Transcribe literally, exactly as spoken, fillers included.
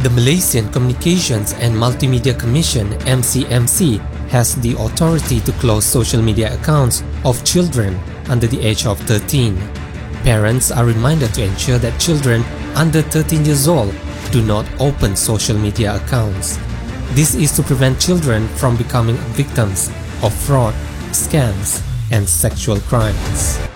The Malaysian Communications and Multimedia Commission (M C M C) has the authority to close social media accounts of children under the age of thirteen. Parents are reminded to ensure that children under thirteen years old do not open social media accounts. This is to prevent children from becoming victims of fraud, scams, and sexual crimes.